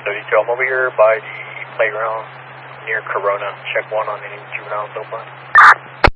32. I'm over here by the playground near Corona. Check 1 on any juvenile so far.